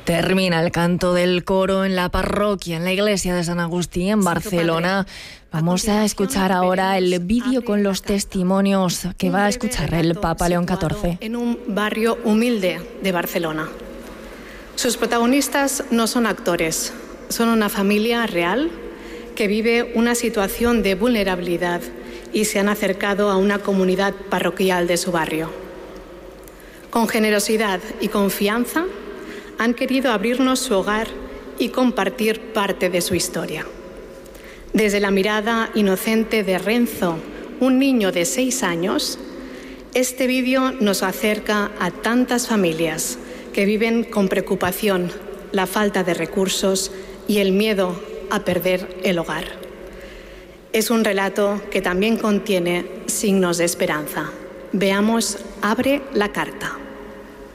Termina el canto del coro en la parroquia, en la iglesia de San Agustín, en Barcelona. Vamos a escuchar ahora el vídeo con los testimonios que va a escuchar el Papa León XIV. En un barrio humilde de Barcelona. Sus protagonistas no son actores, son una familia real que vive una situación de vulnerabilidad y se han acercado a una comunidad parroquial de su barrio. Con generosidad y confianza han querido abrirnos su hogar y compartir parte de su historia. Desde la mirada inocente de Renzo, un niño de 6 años, este vídeo nos acerca a tantas familias que viven con preocupación la falta de recursos y el miedo a perder el hogar. Es un relato que también contiene signos de esperanza. Veamos, abre la carta.